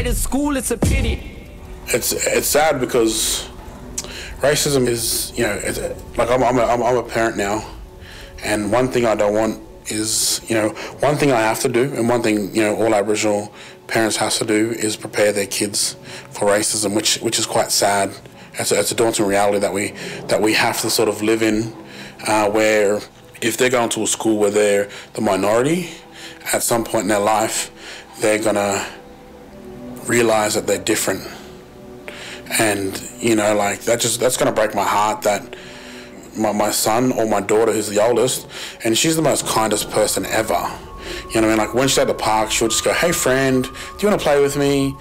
At school, it's a pity. It's sad because racism is, you know, I'm a parent now, and one thing I don't want is, you know, one thing I have to do, and one thing, you know, all Aboriginal parents have to do is prepare their kids for racism, which is quite sad. It's a daunting reality that we have to sort of live in, where if they're going to a school where they're the minority, at some point in their life, they're gonna realize that they're different. And, you know, like, that's gonna break my heart that my son or my daughter, who's the oldest, and she's the most kindest person ever. You know what I mean? Like, when she's at the park, she'll just go, "Hey friend, do you want to play with me?"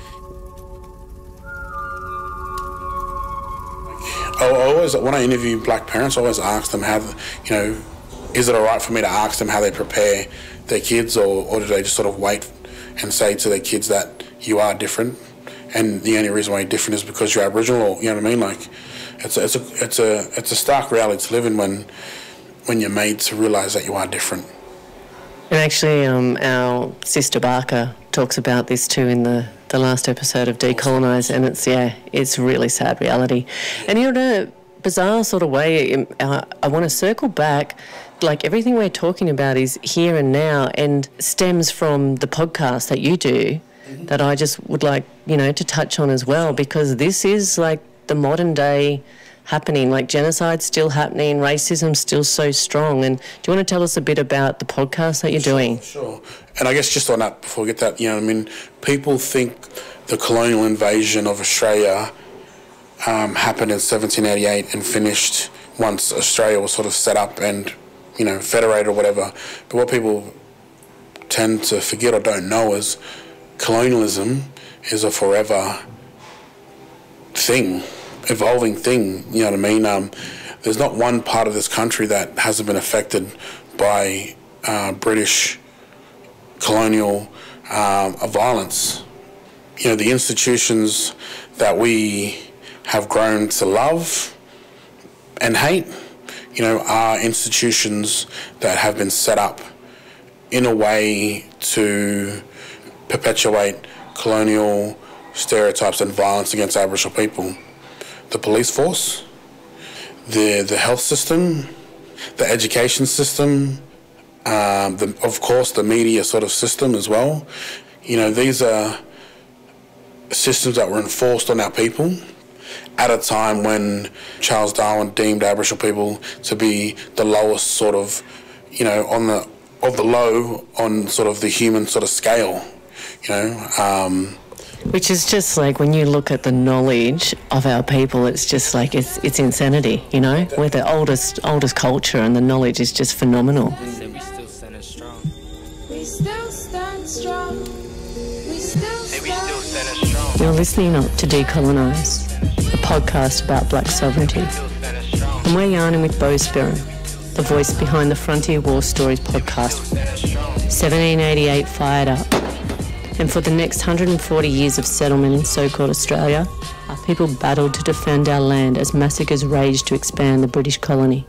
I always, when I interview black parents, I always ask them how, you know, is it all right for me to ask them how they prepare their kids, or do they just sort of wait and say to their kids that you are different, and the only reason why you're different is because you're Aboriginal, or, you know what I mean? Like, it's a stark reality to live in when you're made to realise that you are different. And actually, our sister Barker talks about this too in the last episode of Decolonise, and it's a really sad reality. And in a bizarre sort of way, I want to circle back. Like, everything we're talking about is here and now, and stems from the podcast that you do, that I just would like, you know, to touch on as well, because this is like the modern day happening, like genocide's still happening, racism's still so strong. And do you want to tell us a bit about the podcast that you're doing? Sure. And I guess just on that, before we get that, you know what I mean, people think the colonial invasion of Australia happened in 1788 and finished once Australia was sort of set up and, you know, federated or whatever. But what people tend to forget or don't know is colonialism is a forever thing, evolving thing, you know what I mean? There's not one part of this country that hasn't been affected by British colonial violence. You know, the institutions that we have grown to love and hate, you know, are institutions that have been set up in a way to perpetuate colonial stereotypes and violence against Aboriginal people. The police force, the health system, the education system, of course the media sort of system as well. You know, these are systems that were enforced on our people at a time when Charles Darwin deemed Aboriginal people to be the lowest sort of, you know, of the low on sort of the human sort of scale, you know. Which is just like, when you look at the knowledge of our people, it's just like, it's insanity, you know? We're the oldest culture, and the knowledge is just phenomenal. We still stand strong. We still stand strong. We still stand strong. You're listening to Decolonise, a podcast about black sovereignty. And we're yarning with Beau Spearin, the voice behind the Frontier War Stories podcast. 1788 fired up. And for the next 140 years of settlement in so-called Australia, our people battled to defend our land as massacres raged to expand the British colony.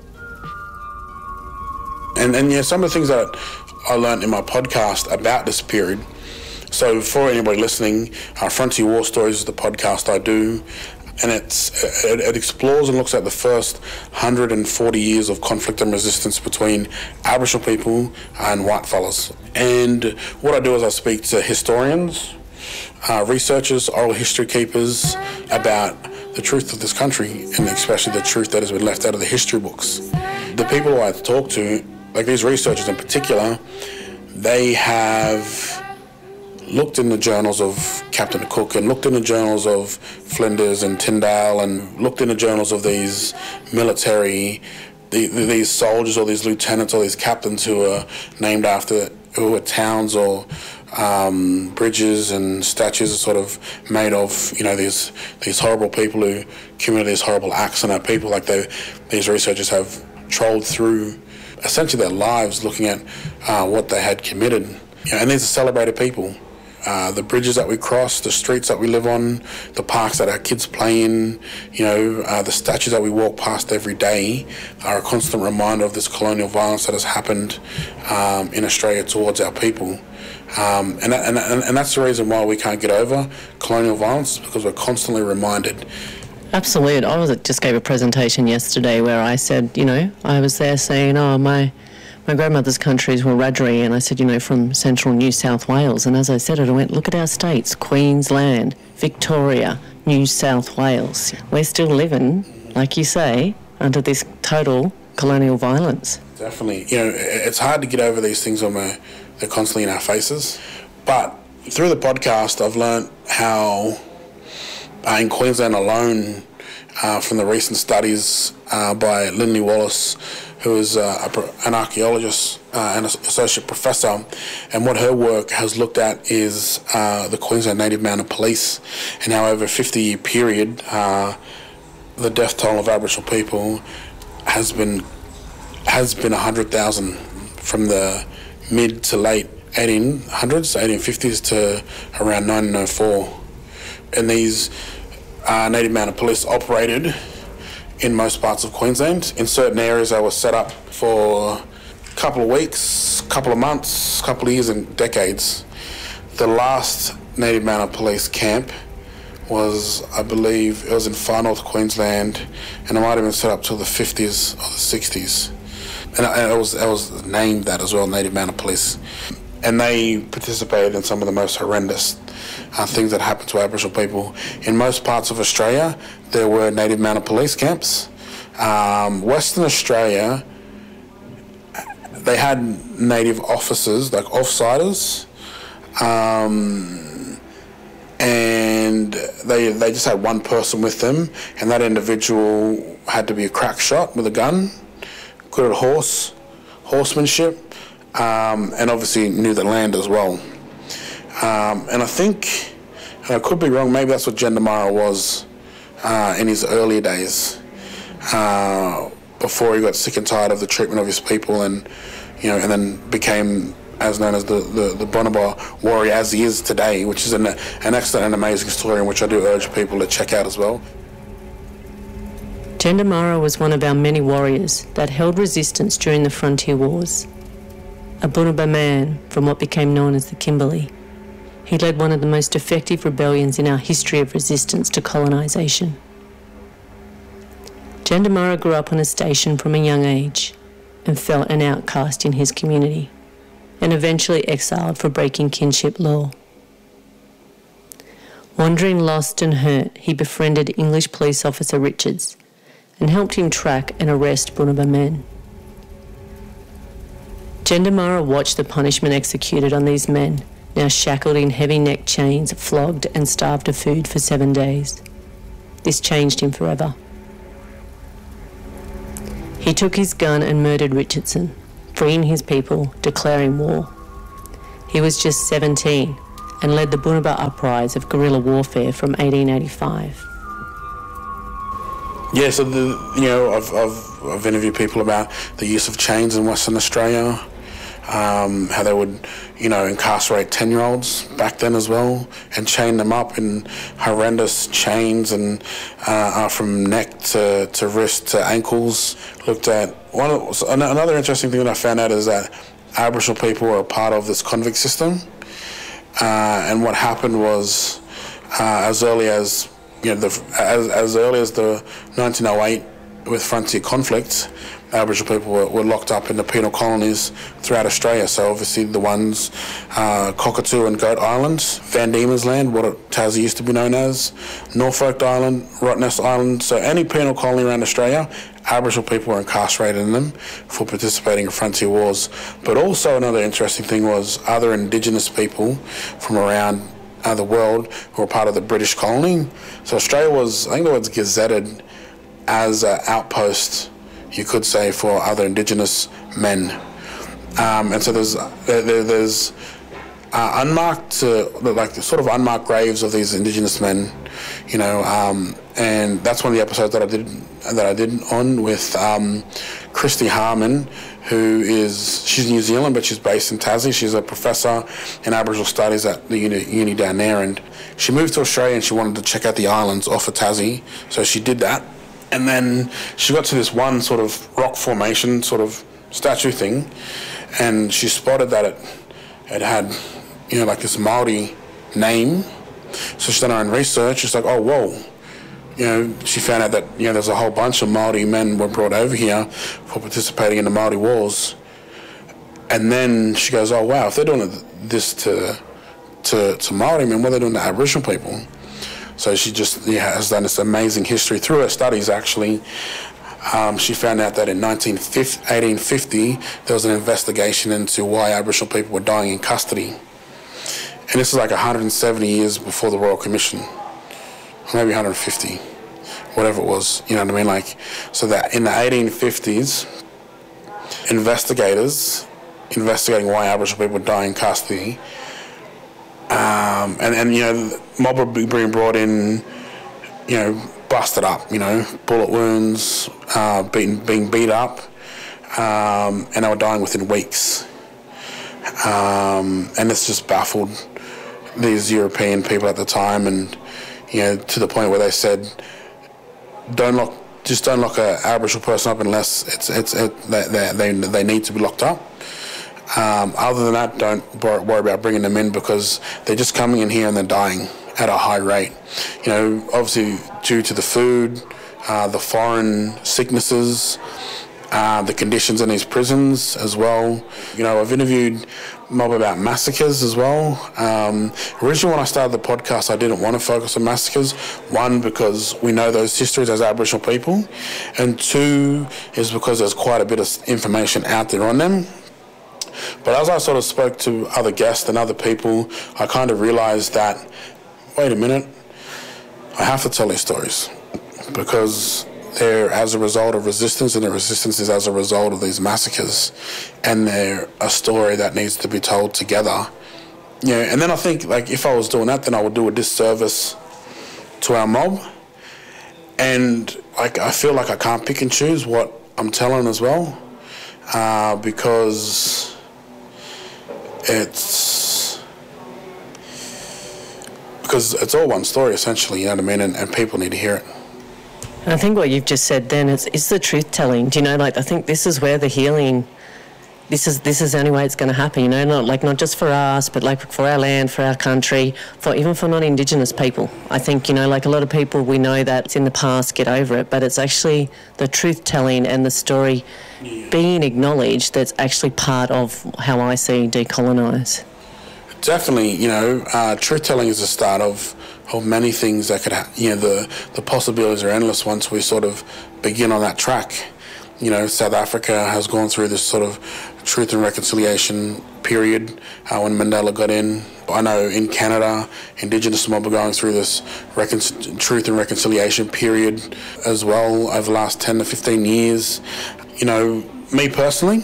And yeah, some of the things that I learned in my podcast about this period. So for anybody listening, Frontier War Stories is the podcast I do, and it explores and looks at the first 140 years of conflict and resistance between Aboriginal people and whitefellas. And what I do is I speak to historians, researchers, oral history keepers about the truth of this country, and especially the truth that has been left out of the history books. The people who I talk to, like these researchers in particular, they have looked in the journals of Captain Cook and looked in the journals of Flinders and Tyndale and looked in the journals of these military, these soldiers or these lieutenants or these captains who are named after, who are towns or bridges and statues are sort of made of, you know, these horrible people who committed these horrible acts on our people. Like these researchers have trolled through essentially their lives looking at what they had committed. You know, and these are celebrated people. The bridges that we cross, the streets that we live on, the parks that our kids play in, you know, the statues that we walk past every day are a constant reminder of this colonial violence that has happened in Australia towards our people. And that's the reason why we can't get over colonial violence, because we're constantly reminded. Absolutely. Just gave a presentation yesterday where I said, I was there saying, my grandmother's countries were Wiradjuri, and I said, from central New South Wales. And as I said it, I went, look at our states, Queensland, Victoria, New South Wales. We're still living, like you say, under this total colonial violence. Definitely. It's hard to get over these things when they're constantly in our faces. But through the podcast, I've learned how in Queensland alone, from the recent studies by Linley Wallace, who is an archaeologist and associate professor, and what her work has looked at is the Queensland Native Mounted Police, and how over a 50-year period, the death toll of Aboriginal people has been 100,000 from the mid to late 1800s, 1850s to around 1904. And these Native Mounted Police operated in most parts of Queensland. In certain areas, they were set up for a couple of weeks, couple of months, couple of years and decades. The last Native Mounted Police camp was, I believe, it was in far north Queensland, and it might have been set up till the 50s or the 60s. And it was named that as well, Native Mounted Police. And they participated in some of the most horrendous things that happened to Aboriginal people. In most parts of Australia, there were Native Mounted Police camps. Western Australia, they had Native officers, like offsiders, and they just had one person with them, and that individual had to be a crack shot with a gun, good at horsemanship, and obviously knew the land as well. And I think, and I could be wrong, maybe that's what Jendamara was in his earlier days, before he got sick and tired of the treatment of his people, and and then became as known as the Bonobo warrior as he is today, which is an excellent and amazing story, in which I do urge people to check out as well. Jendamara was one of our many warriors that held resistance during the frontier wars. A Bonobo man from what became known as the Kimberley. He led one of the most effective rebellions in our history of resistance to colonisation. Jendamara grew up on a station from a young age and felt an outcast in his community, and eventually exiled for breaking kinship law. Wandering lost and hurt, he befriended English police officer Richards and helped him track and arrest Bonobo men. Jendamara watched the punishment executed on these men, now shackled in heavy neck chains, flogged and starved of food for 7 days. This changed him forever. He took his gun and murdered Richardson, freeing his people, declaring war. He was just 17 and led the Bonobo uprise of guerrilla warfare from 1885. Yeah, so I've interviewed people about the use of chains in Western Australia, how they would, incarcerate 10-year-olds back then as well, and chain them up in horrendous chains and from neck to wrist to ankles. Looked at another interesting thing that I found out is that Aboriginal people were a part of this convict system, and what happened was as early as as early as the 1908 with frontier conflict, Aboriginal people were locked up in the penal colonies throughout Australia. So obviously the ones, Cockatoo and Goat Island, Van Diemen's Land, what Tassie used to be known as, Norfolk Island, Rottnest Island. So any penal colony around Australia, Aboriginal people were incarcerated in them for participating in frontier wars. But also another interesting thing was other Indigenous people from around the world who were part of the British colony. So Australia was, I think the word's gazetted as an outpost, you could say, for other Indigenous men. And so there's unmarked, like sort of unmarked graves of these Indigenous men, and that's one of the episodes that I did on with Christy Harmon, she's New Zealand, but she's based in Tassie. She's a professor in Aboriginal Studies at the uni down there, and she moved to Australia and she wanted to check out the islands off of Tassie, so she did that. And then she got to this one sort of rock formation, sort of statue thing, and she spotted that it had, like this Maori name. So she's done her own research. She's like, oh, whoa. She found out that, there's a whole bunch of Maori men were brought over here for participating in the Maori Wars. And then she goes, oh, wow, if they're doing this to Maori men, what are they doing to Aboriginal people? So she just has done this amazing history. Through her studies, actually, she found out that in 1850, there was an investigation into why Aboriginal people were dying in custody. And this is like 170 years before the Royal Commission, or maybe 150, whatever it was, you know what I mean? Like, so that in the 1850s, investigators investigating why Aboriginal people were dying in custody, and mob were being brought in, busted up, bullet wounds, being beat up, and they were dying within weeks. And this just baffled these European people at the time, and to the point where they said, don't lock an Aboriginal person up unless they need to be locked up. Other than that, don't worry about bringing them in, because they're just coming in here and they're dying at a high rate. Obviously due to the food, the foreign sicknesses, the conditions in these prisons as well. I've interviewed mob about massacres as well. Originally, when I started the podcast, I didn't want to focus on massacres. One, because we know those histories as Aboriginal people, and two is because there's quite a bit of information out there on them. But as I sort of spoke to other guests and other people, I kind of realised that, wait a minute, I have to tell these stories, because they're as a result of resistance, and the resistance is as a result of these massacres, and they're a story that needs to be told together. And then I think, like, if I was doing that, then I would do a disservice to our mob, and like, I feel like I can't pick and choose what I'm telling as well, because it's all one story essentially, you know what I mean, and people need to hear it. And I think what you've just said then is the truth telling. Do you know, like, I think this is where the healing, this is the only way it's going to happen, not just for us, but like for our land, for our country, even for non-Indigenous people. I think, like a lot of people, we know that it's in the past, get over it, but it's actually the truth telling and the story being acknowledged that's actually part of how I see decolonise. Definitely, truth telling is the start of many things that could the possibilities are endless once we sort of begin on that track. South Africa has gone through this sort of truth and reconciliation period when Mandela got in. I know in Canada, Indigenous mob are going through this truth and reconciliation period as well over the last 10 to 15 years. Me personally,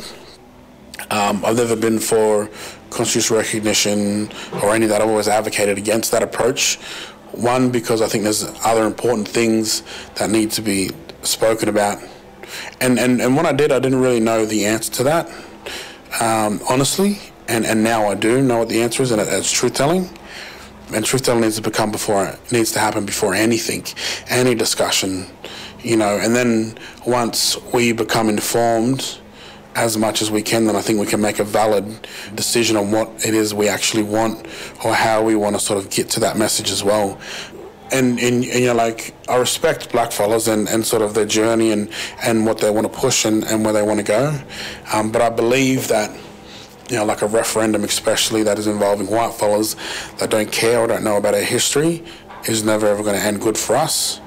I've never been for constitutional recognition or any of that. I've always advocated against that approach. One, because I think there's other important things that need to be spoken about. And when I didn't really know the answer to that, honestly, and now I do know what the answer is, and it's truth-telling. And truth-telling needs to happen before anything, any discussion, and then once we become informed as much as we can, then I think we can make a valid decision on what it is we actually want, or how we want to sort of get to that message as well. And I respect blackfellas and sort of their journey and what they want to push and where they want to go. But I believe that, like a referendum especially that is involving whitefellas that don't care or don't know about our history is never ever going to end good for us.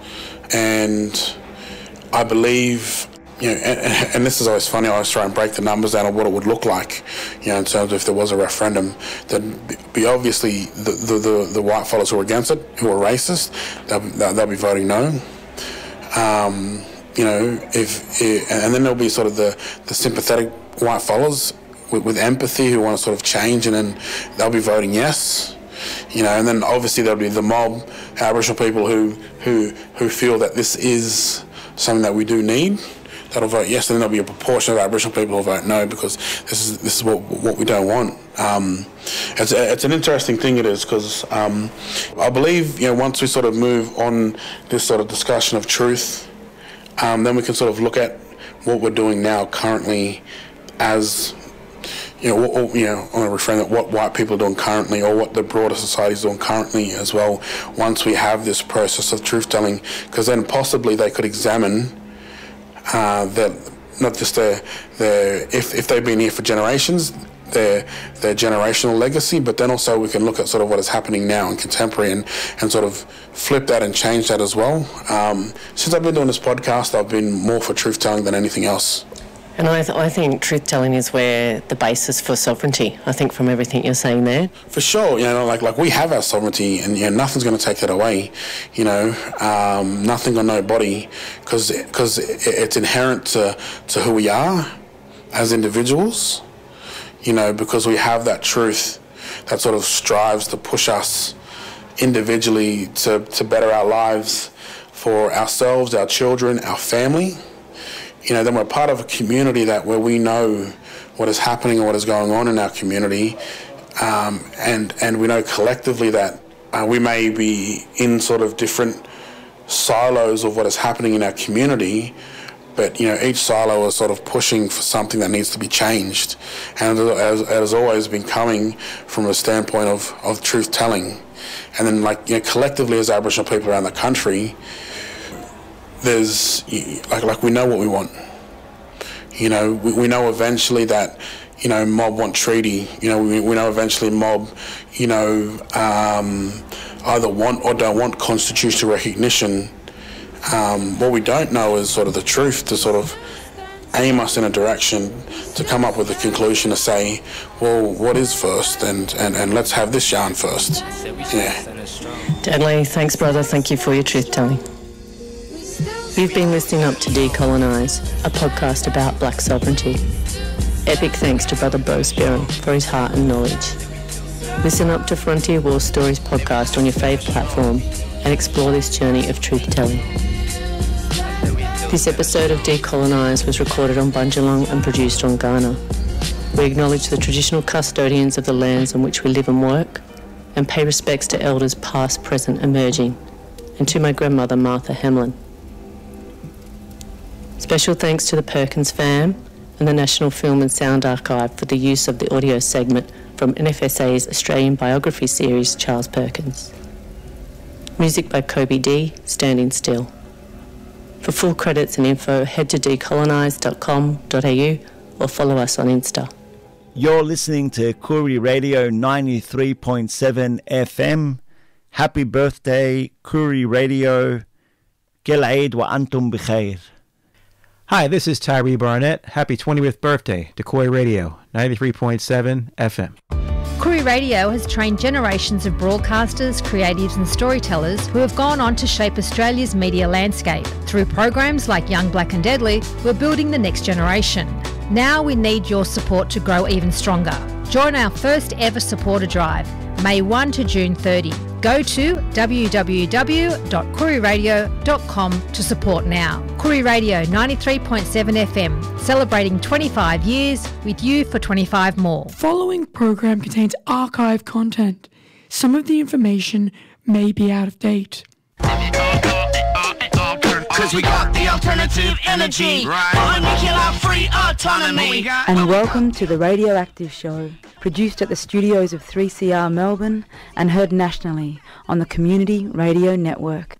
And I believe, and this is always funny, I always try and break the numbers down of what it would look like, in terms of if there was a referendum. There'd be obviously the white fellas who are against it, who are racist, they'll be voting no. And then there'll be sort of the sympathetic white fellas with empathy who want to sort of change, and then they'll be voting yes. And then obviously there'll be the mob, Aboriginal people who feel that this is something that we do need, that'll vote yes, and then there'll be a proportion of Aboriginal people who'll vote no, because this is what we don't want. It's an interesting thing, it is, because I believe once we sort of move on this sort of discussion of truth, then we can sort of look at what we're doing now currently as I want to reframe it, what white people are doing currently, or what the broader society is doing currently as well, once we have this process of truth-telling, because then possibly they could examine not just if they've been here for generations, their generational legacy, but then also we can look at sort of what is happening now in contemporary and sort of flip that and change that as well. Since I've been doing this podcast, I've been more for truth-telling than anything else. And I think truth-telling is where the basis for sovereignty, I think, from everything you're saying there. For sure, like we have our sovereignty, and nothing's going to take that away, nothing or nobody, because it's inherent to who we are as individuals, because we have that truth that sort of strives to push us individually to better our lives for ourselves, our children, our family. Then we're part of a community where we know what is happening and what is going on in our community, and we know collectively that we may be in sort of different silos of what is happening in our community, but each silo is sort of pushing for something that needs to be changed, and it has always been coming from a standpoint of truth-telling. And then collectively as Aboriginal people around the country, there's we know what we want. We know eventually that mob want treaty. We know eventually mob either want or don't want constitutional recognition. What we don't know is sort of the truth to sort of aim us in a direction to come up with a conclusion to say, well, what is first, and let's have this yarn first. Yeah. Deadly, thanks brother, thank you for your truth-telling. You've been listening up to Decolonise, a podcast about black sovereignty. Epic thanks to Brother Bo Spearin for his heart and knowledge. Listen up to Frontier War Stories podcast on your fave platform and explore this journey of truth-telling. This episode of Decolonise was recorded on Bundjalung and produced on Ghana. We acknowledge the traditional custodians of the lands on which we live and work, and pay respects to elders past, present, emerging, and to my grandmother Martha Hamlin. Special thanks to the Perkins fam and the National Film and Sound Archive for the use of the audio segment from NFSA's Australian biography series, Charles Perkins. Music by Kobe D, Standing Still. For full credits and info, head to decolonise.com.au or follow us on Insta. You're listening to Koori Radio 93.7 FM. Happy birthday, Koori Radio. Kel Eid wa antum bikhair. Hi, this is Tyree Barnett. Happy 20th birthday to Koori Radio 93.7 FM. Koori Radio has trained generations of broadcasters, creatives and storytellers who have gone on to shape Australia's media landscape. Through programs like Young, Black and Deadly, we're building the next generation. Now we need your support to grow even stronger. Join our first ever supporter drive, May 1 to June 30. Go to www.kooriradio.com to support now. Koori Radio 93.7 FM, celebrating 25 years with you for 25 more. Following program contains archive content. Some of the information may be out of date. Cause we got the alternative energy, molecular-free autonomy. And welcome to The Radioactive Show, produced at the studios of 3CR Melbourne and heard nationally on the Community Radio Network.